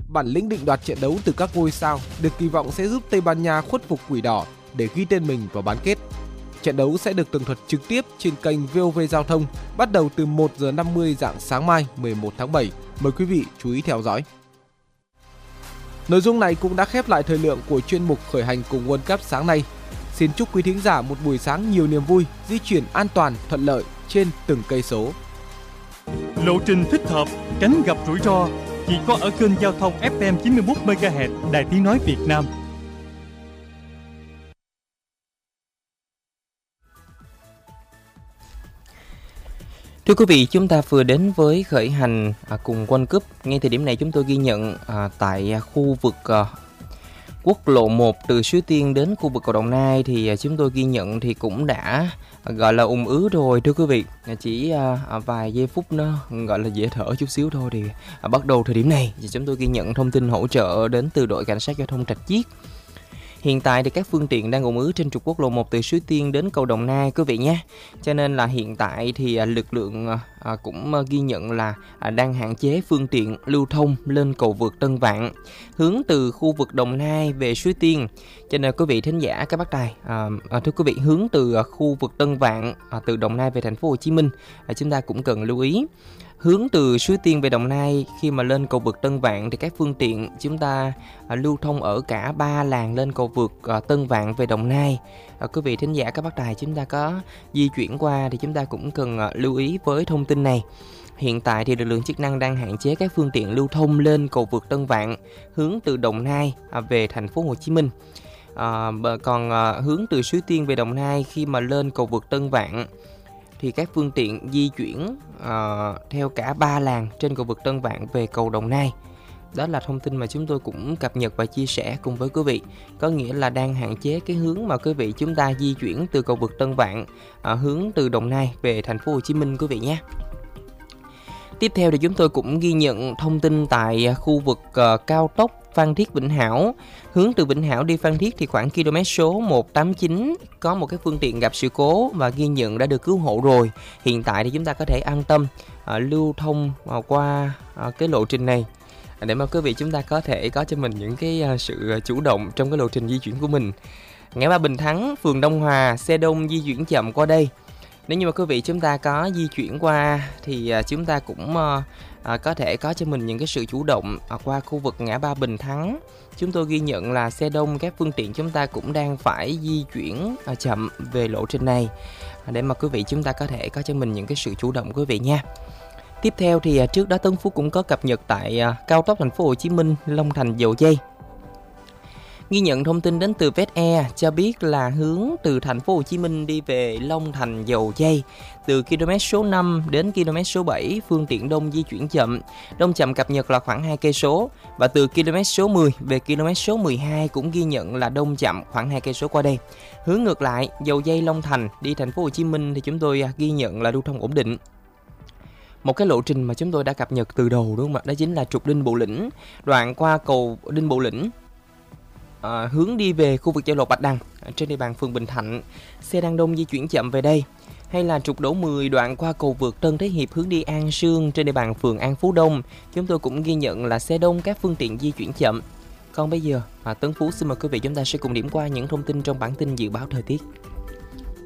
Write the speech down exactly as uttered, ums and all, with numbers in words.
bản lĩnh định đoạt trận đấu từ các ngôi sao được kỳ vọng sẽ giúp Tây Ban Nha khuất phục Quỷ Đỏ để ghi tên mình vào bán kết. Trận đấu sẽ được tường thuật trực tiếp trên kênh vê o vê Giao thông bắt đầu từ một giờ năm mươi rạng sáng mai mười một tháng bảy. Mời quý vị chú ý theo dõi. Nội dung này cũng đã khép lại thời lượng của chuyên mục khởi hành cùng World Cup sáng nay. Xin chúc quý thính giả một buổi sáng nhiều niềm vui, di chuyển an toàn, thuận lợi trên từng cây số. Lộ trình thích hợp, tránh gặp rủi ro chỉ có ở kênh giao thông ép em chín mươi mốt mê ga héc Đài Tiếng nói Việt Nam. Thưa quý vị, chúng ta vừa đến với khởi hành à, cùng World Cup. Ngay thời điểm này chúng tôi ghi nhận à, tại khu vực à, quốc lộ một từ Suối Tiên đến khu vực cầu Đồng Nai thì à, chúng tôi ghi nhận thì cũng đã à, gọi là ùn ứ rồi thưa quý vị. À, chỉ à, à, vài giây phút nó gọi là dễ thở chút xíu thôi thì à, bắt đầu thời điểm này thì chúng tôi ghi nhận thông tin hỗ trợ đến từ đội cảnh sát giao thông Rạch Chiếc. Hiện tại thì các phương tiện đang ùn ứ trên trục quốc lộ một từ Suối Tiên đến cầu Đồng Nai quý vị nhé. Cho nên là hiện tại thì lực lượng cũng ghi nhận là đang hạn chế phương tiện lưu thông lên cầu vượt Tân Vạn hướng từ khu vực Đồng Nai về Suối Tiên. Cho nên quý vị thính giả các bác tài à, thưa quý vị, hướng từ khu vực Tân Vạn à, từ Đồng Nai về thành phố Hồ Chí Minh à, chúng ta cũng cần lưu ý. Hướng từ Suối Tiên về Đồng Nai khi mà lên cầu vượt Tân Vạn thì các phương tiện chúng ta à, lưu thông ở cả ba làn lên cầu vượt à, Tân Vạn về Đồng Nai. À, quý vị thính giả các bác tài chúng ta có di chuyển qua thì chúng ta cũng cần à, lưu ý với thông tin này. Hiện tại thì lực lượng chức năng đang hạn chế các phương tiện lưu thông lên cầu vượt Tân Vạn hướng từ Đồng Nai à, về thành phố Hồ Chí Minh. À, còn à, hướng từ Suối Tiên về Đồng Nai khi mà lên cầu vượt Tân Vạn thì các phương tiện di chuyển uh, theo cả ba làn trên cầu vượt Tân Vạn về cầu Đồng Nai. Đó là thông tin mà chúng tôi cũng cập nhật và chia sẻ cùng với quý vị. Có nghĩa là đang hạn chế cái hướng mà quý vị chúng ta di chuyển từ cầu vượt Tân Vạn uh, hướng từ Đồng Nai về thành phố Hồ Chí Minh quý vị nhé. Tiếp theo thì chúng tôi cũng ghi nhận thông tin tại khu vực uh, cao tốc Phan Thiết Vĩnh Hảo. Hướng từ Vĩnh Hảo đi Phan Thiết thì khoảng km số một tám chín có một cái phương tiện gặp sự cố và ghi nhận đã được cứu hộ rồi. Hiện tại thì chúng ta có thể an tâm uh, lưu thông uh, qua uh, cái lộ trình này để mà quý vị chúng ta có thể có cho mình những cái uh, sự chủ động trong cái lộ trình di chuyển của mình. Ngã ba Bình Thắng, phường Đông Hòa, xe đông di chuyển chậm qua đây. Nếu như mà quý vị chúng ta có di chuyển qua thì chúng ta cũng uh, có thể có cho mình những cái sự chủ động uh, qua khu vực ngã ba Bình Thắng. Chúng tôi ghi nhận là xe đông các phương tiện chúng ta cũng đang phải di chuyển uh, chậm về lộ trình này uh, để mà quý vị chúng ta có thể có cho mình những cái sự chủ động quý vị nha. Tiếp theo thì uh, trước đó Tấn Phú cũng có cập nhật tại uh, cao tốc thành phố Hồ Chí Minh Long Thành Dầu Giây. Ghi nhận thông tin đến từ VetAir cho biết là hướng từ thành phố Hồ Chí Minh đi về Long Thành Dầu Giây từ km số năm đến km số bảy phương tiện đông di chuyển chậm. Đông chậm cập nhật là khoảng hai cây số và từ km số mười về km số mười hai cũng ghi nhận là đông chậm khoảng hai cây số qua đây. Hướng ngược lại Dầu Giây Long Thành đi thành phố Hồ Chí Minh thì chúng tôi ghi nhận là lưu thông ổn định. Một cái lộ trình mà chúng tôi đã cập nhật từ đầu đúng không ạ? Đó chính là trục Đinh Bộ Lĩnh, đoạn qua cầu Đinh Bộ Lĩnh. À, hướng đi về khu vực giao lộ Bạch Đằng trên địa bàn phường Bình Thạnh, xe đang đông di chuyển chậm về đây. Hay là trục Đỗ mười đoạn qua cầu vượt Tân Thế Hiệp hướng đi An Sương trên địa bàn phường An Phú Đông, chúng tôi cũng ghi nhận là xe đông các phương tiện di chuyển chậm. Còn bây giờ à, Tấn Phú xin mời quý vị chúng ta sẽ cùng điểm qua những thông tin trong bản tin dự báo thời tiết.